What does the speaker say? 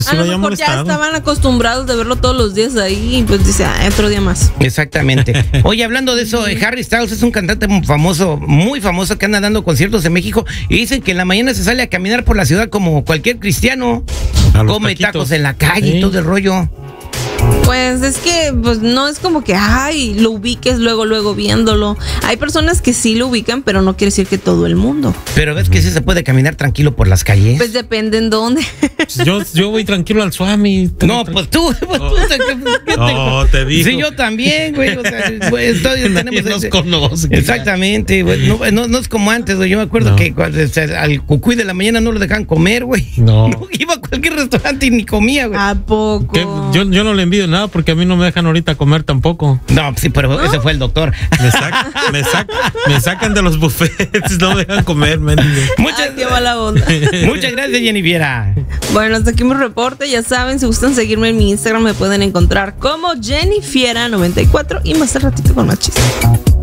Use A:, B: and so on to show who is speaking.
A: A lo mejor ya estaban acostumbrados de verlo todos los días ahí y pues dice, otro día más.
B: Exactamente. Oye, hablando de eso, Harry Styles es un cantante famoso, muy famoso, que anda dando conciertos en México y dicen que en la mañana se sale a caminar por la ciudad como cualquier cristiano. Come tacos en la calle y todo el rollo.
A: Pues es que pues no es como que lo ubiques luego viéndolo. Hay personas que sí lo ubican, pero no quiere decir que todo el mundo.
B: Pero ves que sí se puede caminar tranquilo por las calles.
A: Pues depende en dónde.
C: Yo voy tranquilo al Swami.
B: No, pues tú.
C: No, te digo.
B: Sí, yo también, güey. O sea, pues,
C: nadie nos conoce.
B: Exactamente, güey. No es como antes, güey. Yo me acuerdo que al cucuy de la mañana no lo dejaban comer, güey.
C: No.
B: Iba a cualquier restaurante y ni comía, güey.
A: ¿A poco?
C: Yo no le envidio nada porque a mí no me dejan ahorita comer tampoco.
B: No, sí, pero ese fue el doctor.
C: Me sacan de los buffets, no me dejan comer, mendigo.
A: Qué mala onda.
B: Muchas gracias, Jennifiera.
A: Bueno, hasta aquí mi reporte. Ya saben, si gustan seguirme en mi Instagram, me pueden encontrar como Jennifiera94 y más al ratito con más chistes.